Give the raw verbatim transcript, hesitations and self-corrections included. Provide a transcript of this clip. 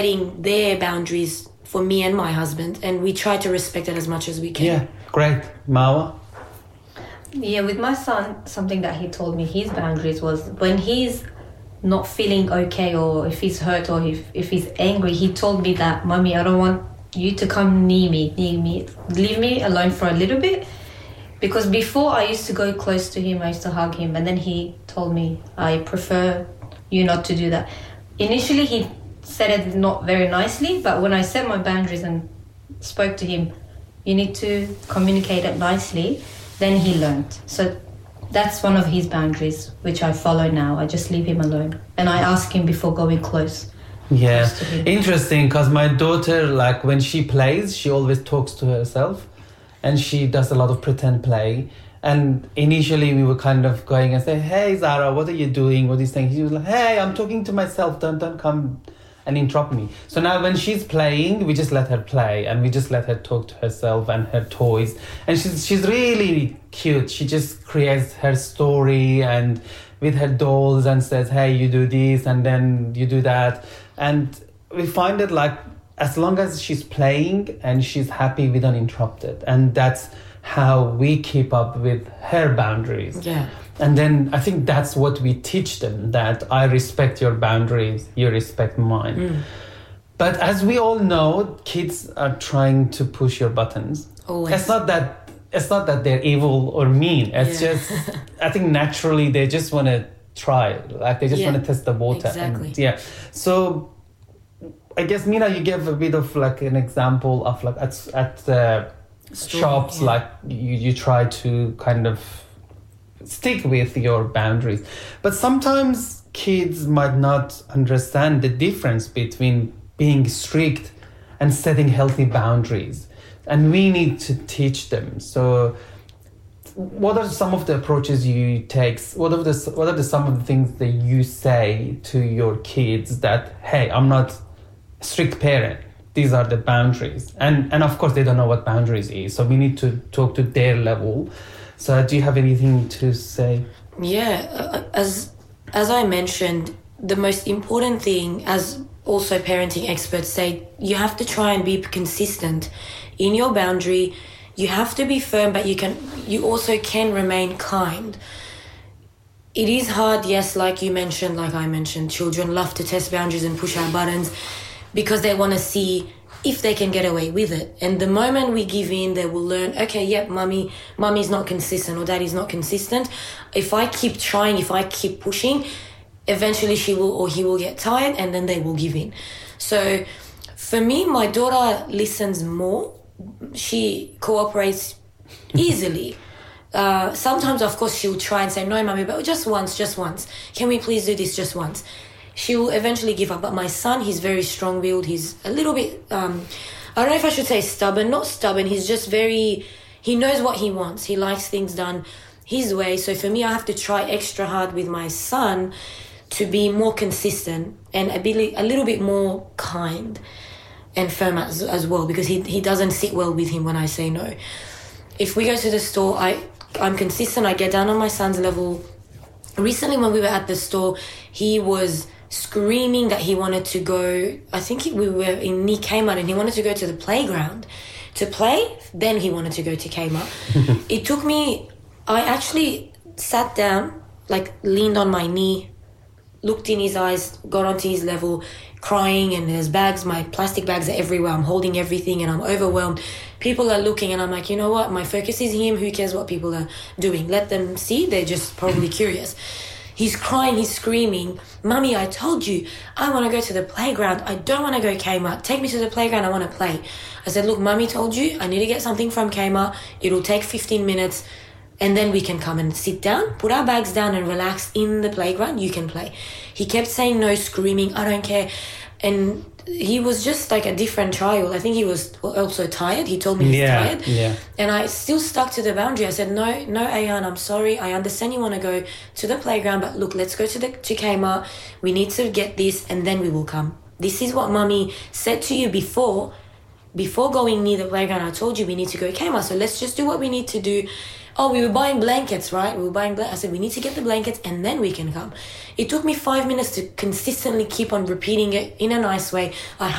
setting their boundaries for me and my husband, and we try to respect it as much as we can. Yeah, great. Marwa? Yeah, with my son, something that he told me, his boundaries was when he's not feeling okay, or if he's hurt, or if, if he's angry, he told me that, Mommy, I don't want you to come near me, near me. Leave me alone for a little bit. Because before I used to go close to him, I used to hug him, and then he told me, I prefer you not to do that. Initially, he said it not very nicely, but when I set my boundaries and spoke to him, you need to communicate it nicely, then he learned. So that's one of his boundaries, which I follow now. I just leave him alone. And I ask him before going close. Yeah, close to him. Interesting, because my daughter, like when she plays, she always talks to herself. And she does a lot of pretend play. And initially we were kind of going and say, hey, Zara, what are you doing? What are you saying? She was like, hey, I'm talking to myself. Don't, don't come and interrupt me. So now when she's playing, we just let her play. And we just let her talk to herself and her toys. And she's she's really cute. She just creates her story and with her dolls and says, hey, you do this and then you do that. And we find it like, as long as she's playing and she's happy, we don't interrupt it. And that's how we keep up with her boundaries. Yeah. And then I think that's what we teach them, that I respect your boundaries, you respect mine. Mm. But as we all know, kids are trying to push your buttons. Always. It's not that, it's not that they're evil or mean. It's yeah. just, I think naturally they just want to try. Like they just yeah. want to test the water. Exactly. And, yeah. So I guess, Mina, you gave a bit of like an example of like at at uh, shops, yeah. like you, you try to kind of stick with your boundaries. But sometimes kids might not understand the difference between being strict and setting healthy boundaries. And we need to teach them. So what are some of the approaches you take? What are the, what are the some of the things that you say to your kids that, hey, I'm not strict parent, these are the boundaries, and and of course they don't know what boundaries is, so we need to talk to their level. So do you have anything to say? Yeah, as as I mentioned, the most important thing, as also parenting experts say, you have to try and be consistent in your boundary. You have to be firm, but you can you also can remain kind. It is hard, yes, like you mentioned, like I mentioned, children love to test boundaries and push our buttons because they want to see if they can get away with it. And the moment we give in, they will learn, okay, yep, mummy, mummy's not consistent or daddy's not consistent. If I keep trying, if I keep pushing, eventually she will or he will get tired and then they will give in. So for me, my daughter listens more. She cooperates easily. Uh, sometimes, of course, she'll try and say, no, mummy, but just once, just once. Can we please do this just once? She will eventually give up. But my son, he's very strong-willed. He's a little bit, um, I don't know if I should say stubborn. Not stubborn. He's just very, he knows what he wants. He likes things done his way. So for me, I have to try extra hard with my son to be more consistent and a, bit, a little bit more kind and firm as, as well, because he, he doesn't sit well with him when I say no. If we go to the store, I, I'm consistent. I get down on my son's level. Recently, when we were at the store, he was screaming that he wanted to go, I think we were in near Kmart, and he wanted to go to the playground to play. Then he wanted to go to Kmart. It took me, I actually sat down, like leaned on my knee, looked in his eyes, got onto his level, crying, and there's bags, my plastic bags are everywhere. I'm holding everything and I'm overwhelmed. People are looking and I'm like, you know what? My focus is him. Who cares what people are doing? Let them see. They're just probably curious. He's crying, he's screaming, Mummy, I told you, I want to go to the playground. I don't want to go Kmart. Take me to the playground. I want to play. I said, look, Mummy told you, I need to get something from Kmart. It'll take fifteen minutes. And then we can come and sit down, put our bags down and relax in the playground. You can play. He kept saying no, screaming, I don't care. And he was just like a different child. I think he was also tired. He told me he's yeah, tired. Yeah. And I still stuck to the boundary. I said, no, no, Ayan, I'm sorry. I understand you want to go to the playground, but look, let's go to the to Kmart. We need to get this and then we will come. This is what Mummy said to you before. Before going near the playground, I told you we need to go Kmart. So let's just do what we need to do. oh, we were buying blankets, right? We were buying blankets. I said, we need to get the blankets and then we can come. It took me five minutes to consistently keep on repeating it in a nice way. I